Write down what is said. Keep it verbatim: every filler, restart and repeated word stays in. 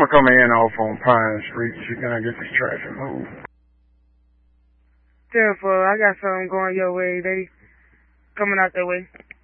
Someone coming in off on Pine Street. She's gonna get this traffic moved. Therefore, I got something going your way. They coming out that way.